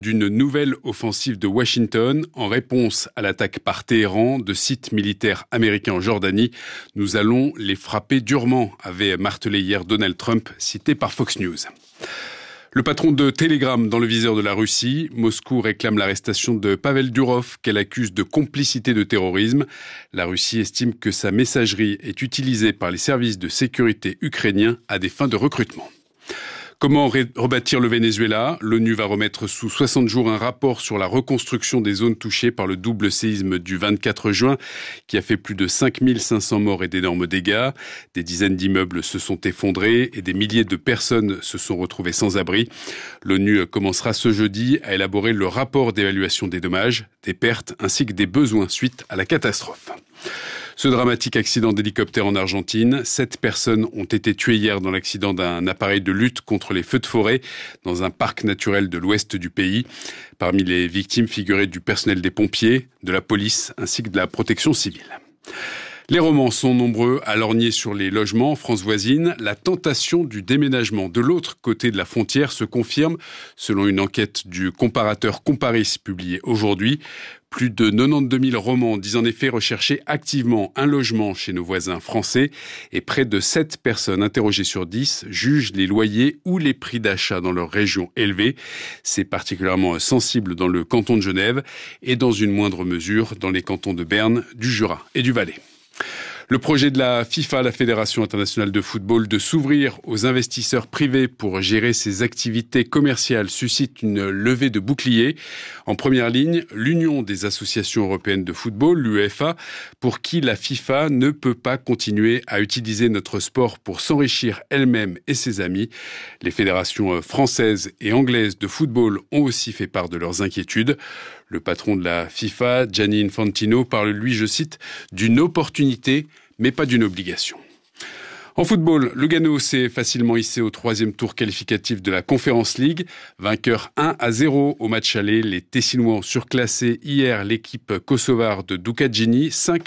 d'une nouvelle offensive de Washington en réponse à l'attaque par Téhéran de sites militaires américains en Jordanie. Nous allons les frapper durement, avait martelé hier Donald Trump, cité par Fox News. Le patron de Telegram dans le viseur de la Russie, Moscou réclame l'arrestation de Pavel Durov qu'elle accuse de complicité de terrorisme. La Russie estime que sa messagerie est utilisée par les services de sécurité ukrainiens à des fins de recrutement. Comment rebâtir le Venezuela ? L'ONU va remettre sous 60 jours un rapport sur la reconstruction des zones touchées par le double séisme du 24 juin qui a fait plus de 5500 morts et d'énormes dégâts. Des dizaines d'immeubles se sont effondrés et des milliers de personnes se sont retrouvées sans abri. L'ONU commencera ce jeudi à élaborer le rapport d'évaluation des dommages, des pertes ainsi que des besoins suite à la catastrophe. Ce dramatique accident d'hélicoptère en Argentine, 7 personnes ont été tuées hier dans l'accident d'un appareil de lutte contre les feux de forêt dans un parc naturel de l'ouest du pays. Parmi les victimes figuraient du personnel des pompiers, de la police ainsi que de la protection civile. Les romans sont nombreux à lorgner sur les logements en France voisine. La tentation du déménagement de l'autre côté de la frontière se confirme selon une enquête du comparateur Comparis publiée aujourd'hui. Plus de 92 000 romans disent en effet rechercher activement un logement chez nos voisins français et près de 7 personnes interrogées sur 10 jugent les loyers ou les prix d'achat dans leur région élevés. C'est particulièrement sensible dans le canton de Genève et dans une moindre mesure dans les cantons de Berne, du Jura et du Valais. Le projet de la FIFA, la Fédération internationale de football, de s'ouvrir aux investisseurs privés pour gérer ses activités commerciales suscite une levée de boucliers. En première ligne, l'Union des associations européennes de football, l'UEFA, pour qui la FIFA ne peut pas continuer à utiliser notre sport pour s'enrichir elle-même et ses amis. Les fédérations françaises et anglaises de football ont aussi fait part de leurs inquiétudes. Le patron de la FIFA, Gianni Infantino, parle, lui, je cite, d'une opportunité, mais pas d'une obligation. En football, Lugano s'est facilement hissé au 3e tour qualificatif de la Conference League. Vainqueur 1-0 au match aller, les Tessinois ont surclassé hier l'équipe kosovare de Ducagini,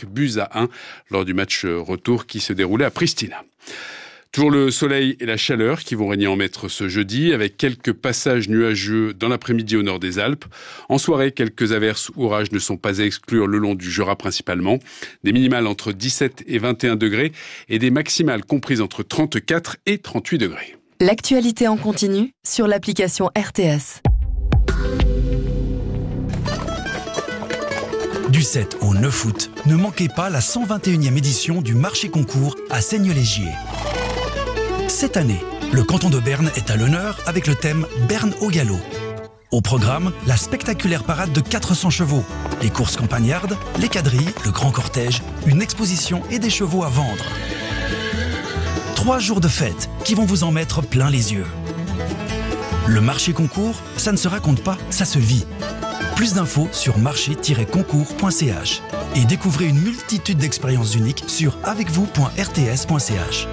5-1 lors du match retour qui se déroulait à Pristina. Toujours le soleil et la chaleur qui vont régner en maître ce jeudi, avec quelques passages nuageux dans l'après-midi au nord des Alpes. En soirée, quelques averses ou orages ne sont pas à exclure le long du Jura principalement. Des minimales entre 17 et 21 degrés et des maximales comprises entre 34 et 38 degrés. L'actualité en continu sur l'application RTS. Du 7 au 9 août, ne manquez pas la 121e édition du marché concours à Seignelay-Gier. Cette année, le canton de Berne est à l'honneur avec le thème Berne au galop. Au programme, la spectaculaire parade de 400 chevaux, les courses campagnardes, les quadrilles, le grand cortège, une exposition et des chevaux à vendre. 3 jours de fête qui vont vous en mettre plein les yeux. Le marché concours, ça ne se raconte pas, ça se vit. Plus d'infos sur marché-concours.ch et découvrez une multitude d'expériences uniques sur avecvous.rts.ch.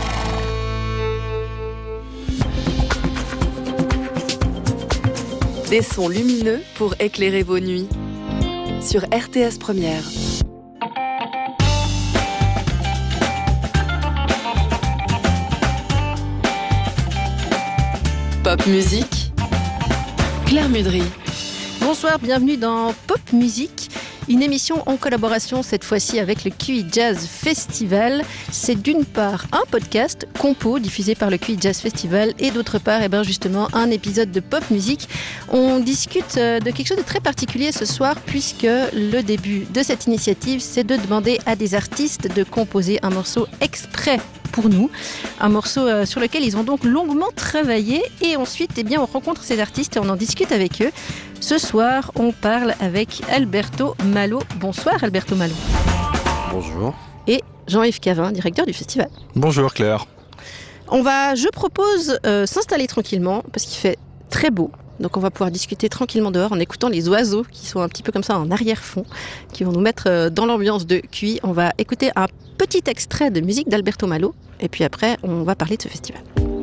Des sons lumineux pour éclairer vos nuits. Sur RTS Première. Pop Musique, Claire Mudry. Bonsoir, bienvenue dans Pop Musique, une émission en collaboration cette fois-ci avec le QI Jazz Festival. C'est d'une part un podcast compo diffusé par le QI Jazz Festival et d'autre part justement un épisode de Pop Musique. On discute de quelque chose de très particulier ce soir puisque le début de cette initiative c'est de demander à des artistes de composer un morceau exprès pour nous, un morceau sur lequel ils ont donc longuement travaillé et ensuite on rencontre ces artistes et on en discute avec eux. Ce soir, on parle avec Alberto Malo. Bonsoir Alberto Malo. Bonjour. Et Jean-Yves Cavin, directeur du festival. Bonjour Claire. Je propose s'installer tranquillement parce qu'il fait très beau. Donc on va pouvoir discuter tranquillement dehors en écoutant les oiseaux qui sont un petit peu comme ça en arrière-fond, qui vont nous mettre dans l'ambiance de QI. On va écouter un petit extrait de musique d'Alberto Malo et puis après on va parler de ce festival.